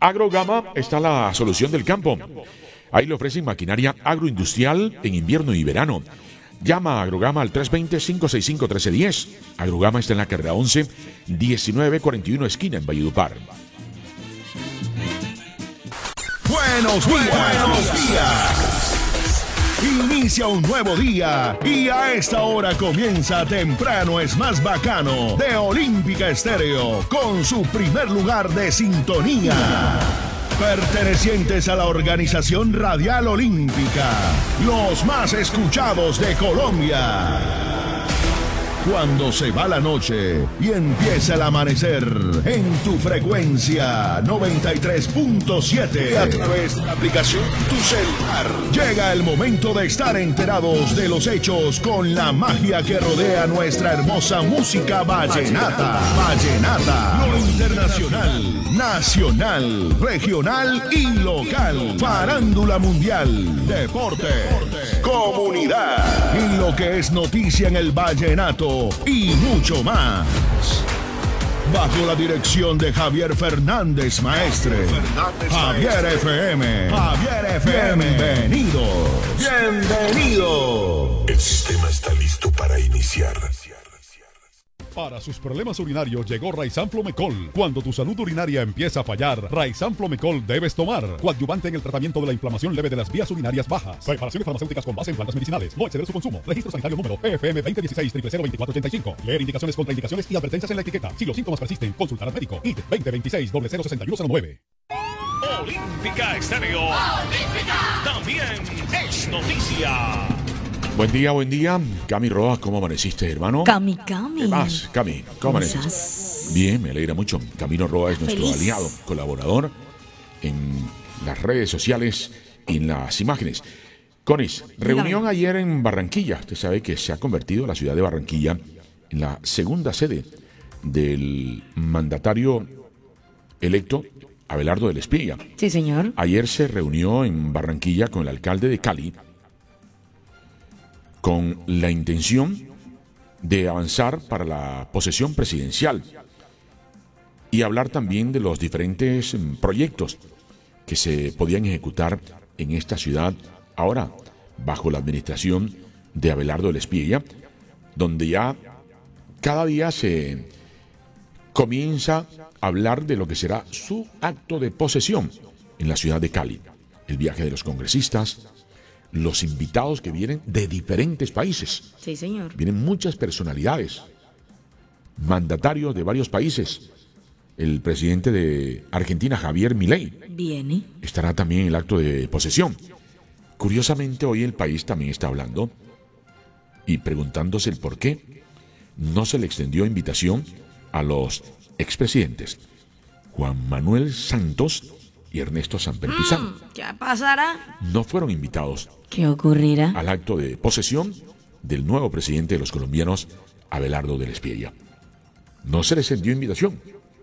Agrogama está la solución del campo. Ahí le ofrecen maquinaria agroindustrial en invierno y verano. Llama a Agrogama al 320-565-1310. Agrogama está en la carrera 11, 1941 esquina en Valledupar. Buenos días. Inicia un nuevo día y a esta hora comienza Temprano es más bacano de Olímpica Estéreo con su primer lugar de sintonía. Pertenecientes a la organización Radial Olímpica, los más escuchados de Colombia. Cuando se va la noche y empieza el amanecer en tu frecuencia 93.7 a través de la aplicación Tu Celular. Llega el momento de estar enterados de los hechos con la magia que rodea nuestra hermosa música vallenata. Lo internacional, nacional, regional y local. Farándula mundial, deporte, comunidad y lo que es noticia en el vallenato y mucho más. Bajo la dirección de Javier Fernández Maestre. Javier FM. Bienvenido. El sistema está listo para iniciar. Para sus problemas urinarios llegó Raizan Flomecol. Cuando tu salud urinaria empieza a fallar, Raizan Flomecol debes tomar. Coadyuvante en el tratamiento de la inflamación leve de las vías urinarias bajas. Preparaciones farmacéuticas con base en plantas medicinales. No exceder su consumo. Registro sanitario número FM 2016-002485. Leer indicaciones, contraindicaciones y advertencias en la etiqueta. Si los síntomas persisten, consultar al médico. ID 2026-006109. Olímpica Estéreo. Olímpica. También es noticia. Buen día. Cami Roa, ¿cómo amaneciste, hermano? Cami. ¿Qué más, Cami? ¿Cómo amaneciste? Bien, me alegra mucho. Camilo Roa es nuestro aliado, colaborador en las redes sociales y en las imágenes. Conis, reunión ayer en Barranquilla. Usted sabe que se ha convertido la ciudad de Barranquilla en la segunda sede del mandatario electo Abelardo del Espriella. Sí, señor. Ayer se reunió en Barranquilla con el alcalde de Cali con la intención de avanzar para la posesión presidencial y hablar también de los diferentes proyectos que se podían ejecutar en esta ciudad ahora bajo la administración de Abelardo del Espriella, donde ya cada día se comienza a hablar de lo que será su acto de posesión en la ciudad de Cali, el viaje de los congresistas, los invitados que vienen de diferentes países. Sí, señor. Vienen muchas personalidades, mandatarios de varios países. El presidente de Argentina, Javier Milei, viene. Estará también en el acto de posesión. Curiosamente, hoy el país también está hablando y preguntándose el por qué no se le extendió invitación a los expresidentes Juan Manuel Santos y Ernesto Samper Pizarro. ¿Qué pasará? No fueron invitados. ¿Qué ocurrirá? Al acto de posesión del nuevo presidente de los colombianos, Abelardo del Espriella. No se les envió invitación.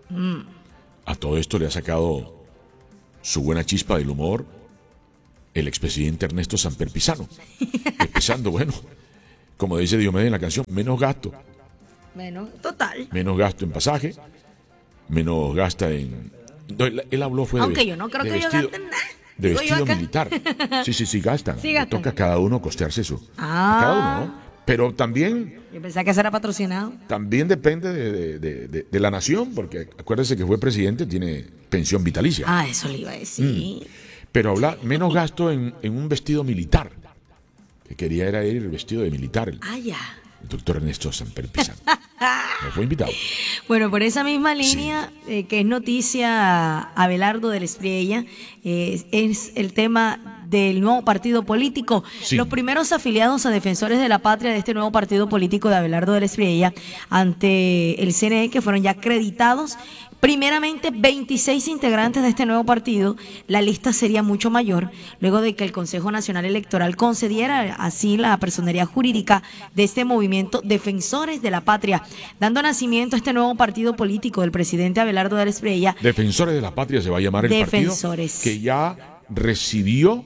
A todo esto le ha sacado su buena chispa del humor el expresidente Ernesto Samper Pizarro. Empezando, bueno, como dice Diomedes en la canción, menos gasto. Total. Menos gasto en pasaje, menos gasta en... No, él habló fue aunque yo no creo que ellos gasten nada. De vestido militar. Sí, gastan. Sí, le toca a cada uno costearse eso. Ah. A cada uno, ¿no? Pero también... Yo pensaba que eso era patrocinado. También depende de la nación, porque acuérdese que fue presidente, tiene pensión vitalicia. Ah, eso le iba a decir. Pero habla menos gasto en un vestido militar. Que quería era ir vestido de militar. Ya. El doctor Ernesto Samper Pizarro. No fue invitado. Bueno, por esa misma línea, que es noticia Abelardo del Espriella, es el tema del nuevo partido político. Sí. Los primeros afiliados a Defensores de la Patria de este nuevo partido político de Abelardo del Espriella ante el CNE, que fueron ya acreditados. Primeramente, 26 integrantes de este nuevo partido. La lista sería mucho mayor luego de que el Consejo Nacional Electoral concediera así la personería jurídica de este movimiento Defensores de la Patria, dando nacimiento a este nuevo partido político del presidente Abelardo del Espriella. Defensores de la Patria se va a llamar el Defensores. Partido, que ya recibió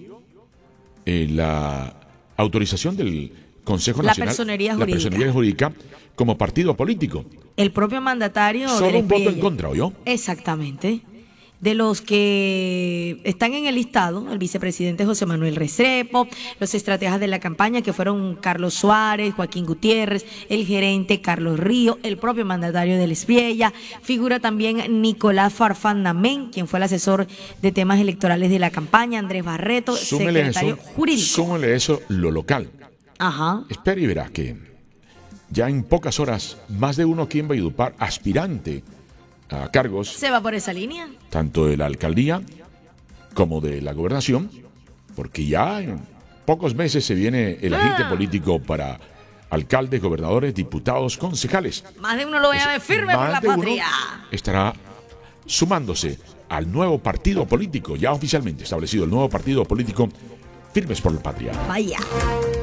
la autorización del Consejo Nacional, la personería jurídica como partido político. El propio mandatario solo un voto en contra, ¿oyó? Exactamente. de los que están en el listado, el vicepresidente José Manuel Restrepo, los estrategas de la campaña que fueron Carlos Suárez, Joaquín Gutiérrez, el gerente Carlos Río, el propio mandatario del Espriella, figura también Nicolás Farfán Namén, quien fue el asesor de temas electorales de la campaña, Andrés Barreto, secretario jurídico. Súmele eso lo local. Ajá. Espera y verá que ya en pocas horas, más de uno aquí en Valledupar, aspirante a cargos. ¿Se va por esa línea? Tanto de la alcaldía como de la gobernación, porque ya en pocos meses se viene el agite político para alcaldes, gobernadores, diputados, concejales. Más de uno lo voy a ver firme por la patria. Estará sumándose al nuevo partido político, ya oficialmente establecido, el nuevo partido político Firmes por la Patria. Vaya.